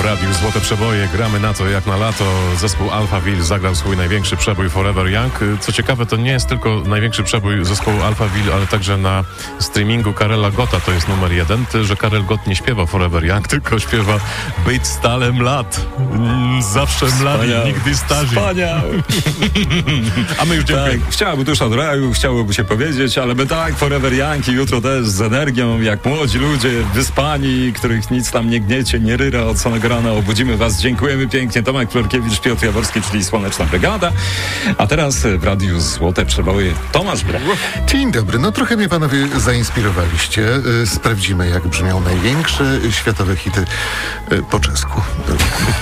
radiu Złote Przeboje. Gramy na to jak na lato. Zespół Alphaville zagrał swój największy przebój Forever Young. Co ciekawe, to nie jest tylko największy przebój zespołu Alphaville, ale także na streamingu Karela Gotta to jest numer 1. Że Karel Gott nie śpiewa Forever Young, tylko śpiewa być stale mlad. Zawsze mladi, nigdy starzy. Wspaniały. A my już dziękujemy. Tak, chciałoby tuż od raju, chciałoby się powiedzieć, ale my tak, Forever Young i jutro też z energią, jak młodzi ludzie, wyspani, których nic tam nie gniecie, nie ryra od samego rana. Obudzimy was. Dziękujemy pięknie. Tomek Florkiewicz, Piotr Jaworski, czyli Słoneczna Brygada. A teraz w radiu Złote Przeboje Tomasz Brach. Dzień dobry. No trochę mnie panowie zainspirowaliście. Sprawdzimy, jak brzmią największe światowe hity po czesku.